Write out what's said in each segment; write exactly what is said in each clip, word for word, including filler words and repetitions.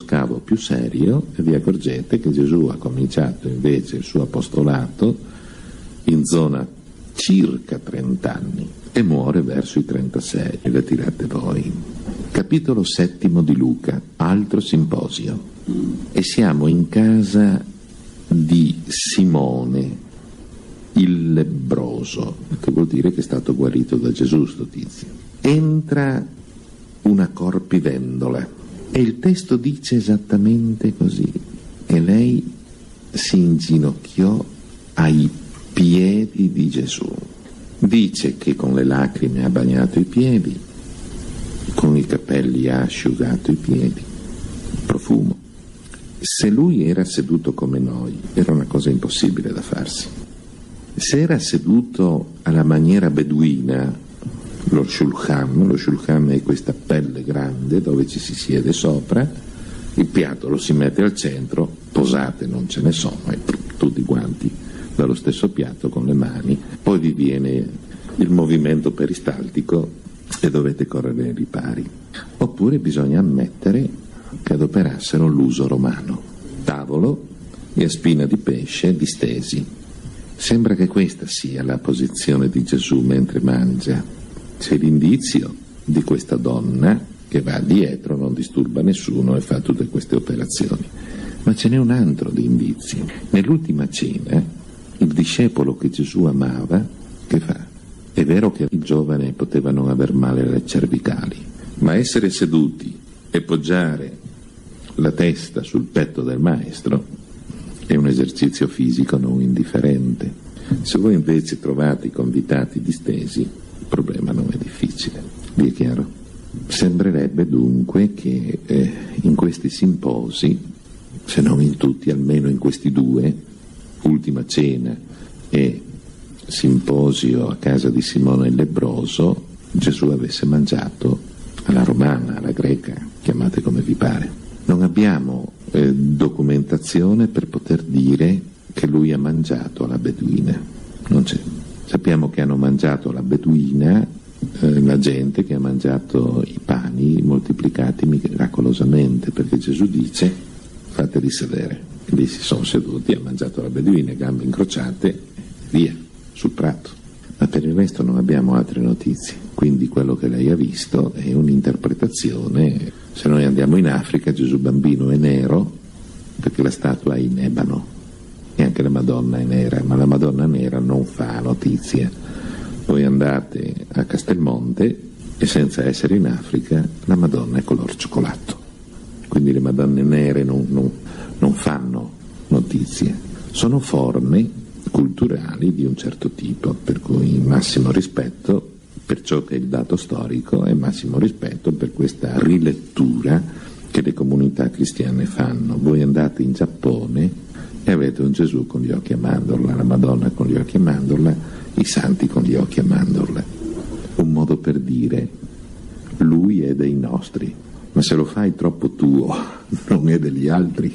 scavo più serio e vi accorgete che Gesù ha cominciato invece il suo apostolato in zona circa trenta anni e muore verso i trentasei, e la tirate voi. Capitolo settimo di Luca, altro simposio, e siamo in casa di Simone il lebbroso, che vuol dire che è stato guarito da Gesù sto tizio. Entra una corpivendola e il testo dice esattamente così, e lei si inginocchiò ai piedi di Gesù. Dice che con le lacrime ha bagnato i piedi, con i capelli ha asciugato i piedi, profumo. Se lui era seduto come noi, era una cosa impossibile da farsi. Se era seduto alla maniera beduina, lo shulchan, lo shulchan è questa pelle grande dove ci si siede sopra, il piatto lo si mette al centro, posate non ce ne sono, e tutti quanti dallo stesso piatto con le mani, poi vi viene il movimento peristaltico e dovete correre ai ripari. Oppure bisogna ammettere che adoperassero l'uso romano, tavolo e a spina di pesce distesi. Sembra che questa sia la posizione di Gesù mentre mangia. C'è l'indizio di questa donna che va dietro, non disturba nessuno e fa tutte queste operazioni. Ma ce n'è un altro di indizi. Nell'ultima cena, il discepolo che Gesù amava, che fa? È vero che il giovane poteva non aver male alle cervicali, ma essere seduti e poggiare la testa sul petto del maestro è un esercizio fisico non indifferente. Se voi invece trovate i convitati distesi, il problema non è difficile. Vi è chiaro? Sembrerebbe dunque che eh, in questi simposi, se non in tutti, almeno in questi due, ultima cena e simposio a casa di Simone il lebbroso, Gesù avesse mangiato alla romana, alla greca, chiamate come vi pare. Non abbiamo eh, documentazione per poter dire che lui ha mangiato alla beduina, non c'è. Sappiamo che hanno mangiato alla beduina eh, la gente che ha mangiato i pani moltiplicati miracolosamente, perché Gesù dice fateli sedere. E lì si sono seduti, ha mangiato la beduina, gambe incrociate, via, sul prato. Ma per il resto non abbiamo altre notizie, quindi quello che lei ha visto è un'interpretazione. Se noi andiamo in Africa, Gesù bambino è nero, perché la statua è in ebano, e anche la Madonna è nera, ma la Madonna nera non fa notizia. Voi andate a Castelmonte e senza essere in Africa, la Madonna è color cioccolato. Quindi le Madonne nere non, non, non fanno notizie, sono forme culturali di un certo tipo, per cui massimo rispetto per ciò che è il dato storico e massimo rispetto per questa rilettura che le comunità cristiane fanno. Voi andate in Giappone e avete un Gesù con gli occhi a mandorla, la Madonna con gli occhi a mandorla, i santi con gli occhi a mandorla. Un modo per dire lui è dei nostri, ma se lo fai troppo tuo non è degli altri.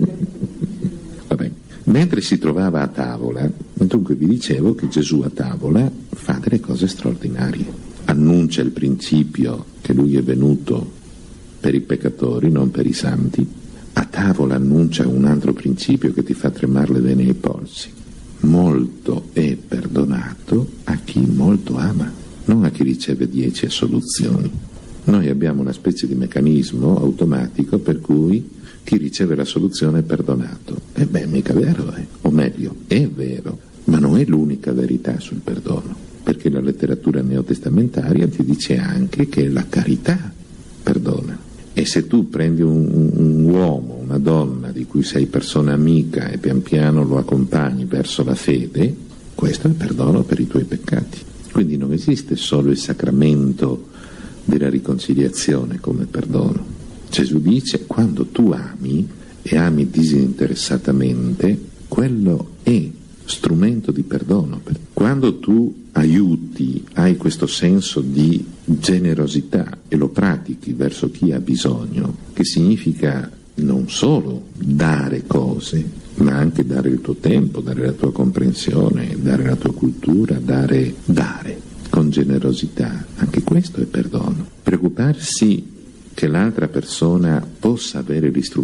Vabbè. Mentre si trovava a tavola, dunque vi dicevo che Gesù a tavola fa delle cose straordinarie, annuncia il principio che lui è venuto per i peccatori, non per i santi. A tavola annuncia un altro principio che ti fa tremare le vene ai polsi: molto è perdonato a chi molto ama, non a chi riceve dieci assoluzioni. Noi abbiamo una specie di meccanismo automatico per cui chi riceve la soluzione è perdonato. E beh, mica vero, eh? O meglio, è vero, ma non è l'unica verità sul perdono, perché la letteratura neotestamentaria ti dice anche che la carità perdona. E se tu prendi un, un, un uomo, una donna di cui sei persona amica e pian piano lo accompagni verso la fede, questo è perdono per i tuoi peccati. Quindi non esiste solo il sacramento della riconciliazione come perdono. Gesù dice: quando tu ami e ami disinteressatamente, quello è strumento di perdono. Quando tu aiuti, hai questo senso di generosità e lo pratichi verso chi ha bisogno, che significa non solo dare cose, ma anche dare il tuo tempo, dare la tua comprensione, dare la tua cultura, dare, dare con generosità, anche questo è perdono. Preoccuparsi che l'altra persona possa avere gli strumenti